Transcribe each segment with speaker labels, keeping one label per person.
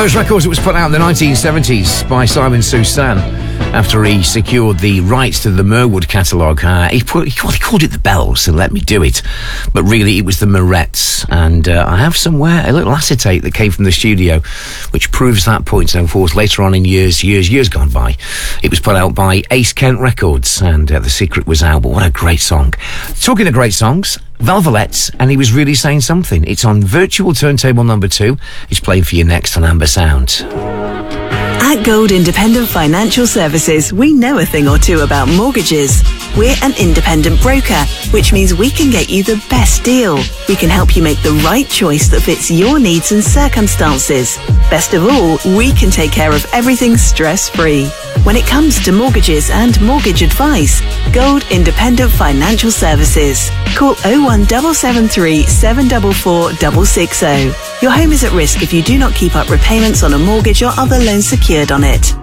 Speaker 1: those records that was put out in the 1970s by Simon Susan after he secured the rights to the Merwood catalogue. He called it the Bells and Let Me Do It, but really it was the Morettes. And I have somewhere a little acetate that came from the studio which proves that point. And of course, later on in years gone by, it was put out by Ace Kent Records, and The Secret was out. But what a great song. Talking of great songs, Velvelettes, and he was really saying something. It's on Virtual Turntable number 2. It's playing for you next on Amber Sound.
Speaker 2: At Gold Independent Financial Services, we know a thing or two about mortgages. We're an independent broker, which means we can get you the best deal. We can help you make the right choice that fits your needs and circumstances. Best of all, we can take care of everything stress-free. When it comes to mortgages and mortgage advice, Gold Independent Financial Services. Call 01773 744 660. Your home is at risk if you do not keep up repayments on a mortgage or other loan secured on it.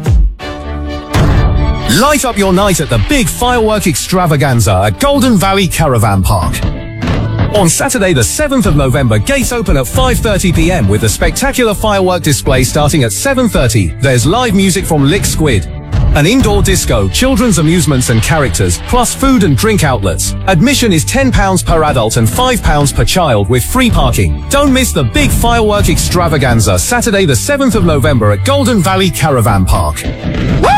Speaker 3: Light up your night at the big firework extravaganza at Golden Valley Caravan Park. On Saturday the 7th of November, gates open at 5:30 p.m. with a spectacular firework display starting at 7:30. There's live music from Lick Squid, an indoor disco, children's amusements and characters, plus food and drink outlets. Admission is £10 per adult and £5 per child with free parking. Don't miss the big firework extravaganza Saturday the 7th of November at Golden Valley Caravan Park.